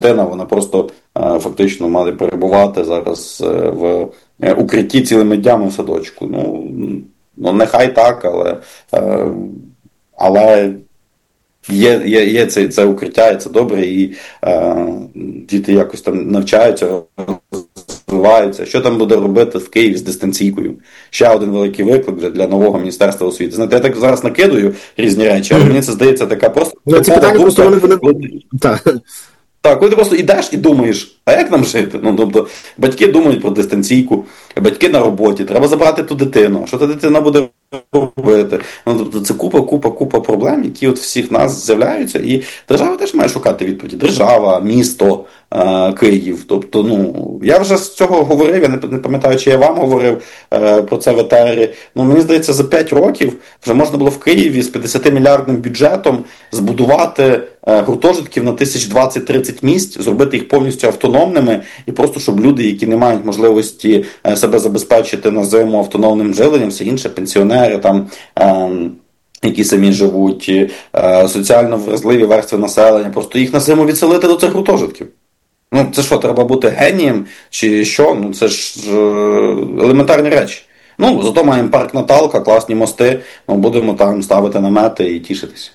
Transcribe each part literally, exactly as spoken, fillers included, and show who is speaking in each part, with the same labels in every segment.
Speaker 1: дитина, вона просто фактично має перебувати зараз в укритті цілими днями в садочку. Ну, ну нехай так, але, але є, є, є це, це укриття, і це добре, і е, діти якось там навчаються, розвиваються. Що там буде робити в Києві з дистанційкою? Ще один великий виклик вже для нового Міністерства освіти. Знаєте, я так зараз накидую різні речі, але мені це здається така просто...
Speaker 2: Ну, ці питання просто вони...
Speaker 1: Коли... Так. Так, коли ти просто йдеш і думаєш, а як нам жити? Ну, тобто, батьки думають про дистанційку, батьки на роботі, треба забрати ту дитину, що та дитина буде робити? Ну, тобто, це купа, купа, купа проблем, які от всіх нас з'являються, і держава теж має шукати відповіді. Держава, місто, е, Київ. Тобто, ну, я вже з цього говорив, я не, не пам'ятаю, чи я вам говорив е, про це в етері. Ну, мені здається, за п'ять років вже можна було в Києві з п'ятдесятимільярдним бюджетом збудувати гуртожитків на тисяч двадцять-тридцять місць, зробити їх повністю автономними, і просто, щоб люди, які не мають можливості себе забезпечити на зиму автономним живленням, все інше, пенсіонери, там, е, які самі живуть, е, соціально вразливі верстви населення, просто їх на зиму відселити до цих гуртожитків. Ну, це що, треба бути генієм, чи що? Ну, це ж е, елементарні речі. Ну, зато маємо парк Наталка, класні мости, ми будемо там ставити намети і тішитися.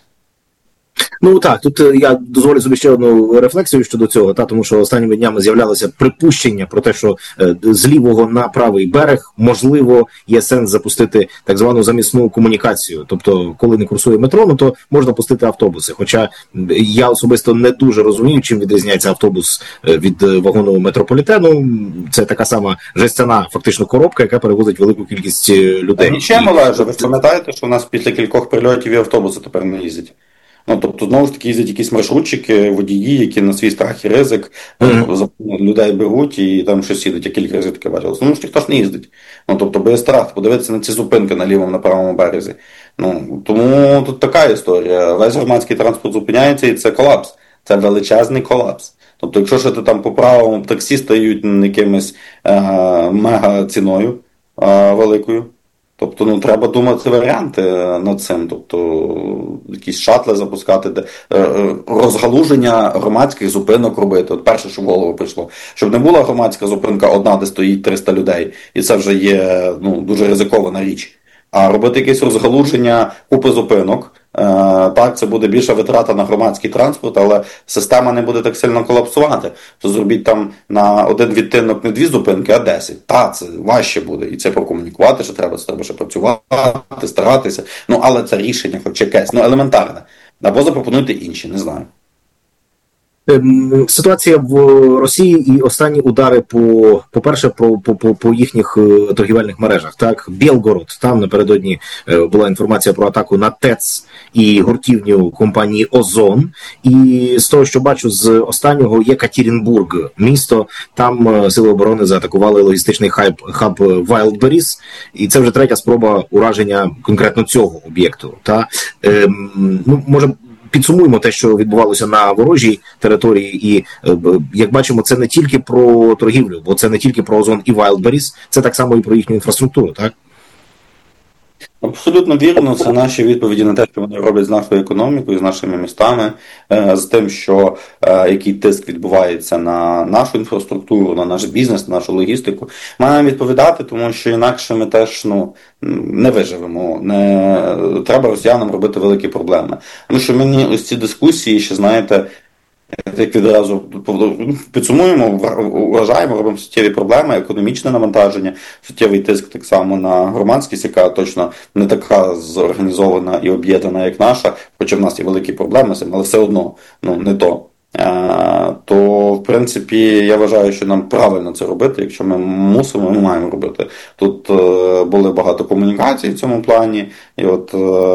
Speaker 2: Ну так, тут я дозволю собі ще одну рефлексію щодо цього, та, тому що останніми днями з'являлося припущення про те, що е, з лівого на правий берег, можливо, є сенс запустити так звану замісну комунікацію. Тобто, коли не курсує метро, ну, то можна пустити автобуси. Хоча я особисто не дуже розумію, чим відрізняється автобус від вагону метрополітену. Це така сама жестяна фактично коробка, яка перевозить велику кількість людей.
Speaker 1: Нічим, Олеже, ви пам'ятаєте, що у нас після кількох прильотів і автобуси тепер не їздять? Ну, тобто, знову ж таки, їздять якісь маршрутчики, водії, які на свій страх і ризик mm-hmm. людей беруть і там щось їдуть, я кілька разів таке бачив. Тому що ніхто ж не їздить. Ну, тобто, без страх, подивитися на ці зупинки на лівому, на правому березі. Ну, тому тут така історія. Весь громадський транспорт зупиняється, і це колапс. Це величезний колапс. Тобто, якщо ж там по правому таксі стають якимось е- мега ціною е- великою, тобто, ну, треба думати варіанти над цим. Тобто, якісь шатли запускати, де, е, розгалуження громадських зупинок робити. От перше, що в голову прийшло. Щоб не була громадська зупинка одна, де стоїть триста людей. І це вже є, ну, дуже ризикована річ. А робити якесь розгалуження купи зупинок. Е, так, це буде більша витрата на громадський транспорт, але система не буде так сильно колапсувати. То зробіть там на один відтинок не дві зупинки, а десять. Та, це важче буде. І це прокомунікувати, що треба, це треба ще працювати, старатися. Ну, але це рішення хоч якесь, ну, елементарне. Або запропонуйте інші, не знаю.
Speaker 2: Ситуація в Росії і останні удари по, по-перше, по, по, по їхніх торгівельних мережах. Так, Білгород, там напередодні була інформація про атаку на ТЕЦ і гуртівню компанії Озон. І з того, що бачу з останнього, Єкатеринбург, місто, там сили оборони заатакували логістичний хаб, хаб Wildberries, і це вже третя спроба ураження конкретно цього об'єкту. Та, ем, ну, може, підсумуємо те, що відбувалося на ворожій території, і, як бачимо, це не тільки про торгівлю, бо це не тільки про Озон і Wildberries, це так само і про їхню інфраструктуру, так?
Speaker 1: Абсолютно вірно, це наші відповіді на те, що вони роблять з нашою економікою, з нашими містами, з тим, що який тиск відбувається на нашу інфраструктуру, на наш бізнес, на нашу логістику. Маємо відповідати, тому що інакше ми теж, ну, не виживемо. Не треба росіянам робити великі проблеми. Тому що мені ось ці дискусії ще, знаєте, як відразу підсумуємо, вважаємо, робимо суттєві проблеми, економічне навантаження, суттєвий тиск так само на громадськість, яка точно не така зорганізована і об'єднана, як наша, хоча в нас є великі проблеми з цим, але все одно, ну, не то. То, в принципі, я вважаю, що нам правильно це робити, якщо ми мусимо, ми маємо робити. Тут були багато комунікацій в цьому плані, і от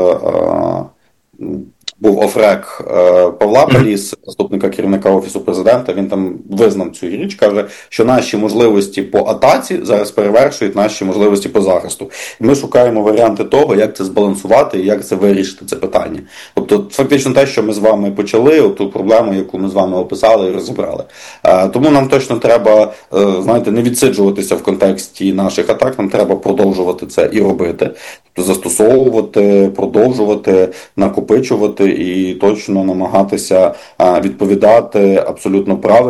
Speaker 1: був офрек Павла Паліс, заступника керівника Офісу Президента, він там визнав цю річ, каже, що наші можливості по атаці зараз перевершують наші можливості по захисту. І ми шукаємо варіанти того, як це збалансувати і як це вирішити, це питання. Тобто, фактично те, що ми з вами почали, ту проблему, яку ми з вами описали і розібрали. Тому нам точно треба, знаєте, не відсиджуватися в контексті наших атак, нам треба продовжувати це і робити. Тобто застосовувати, продовжувати, накопичувати і точно намагатися відповідати абсолютно правильно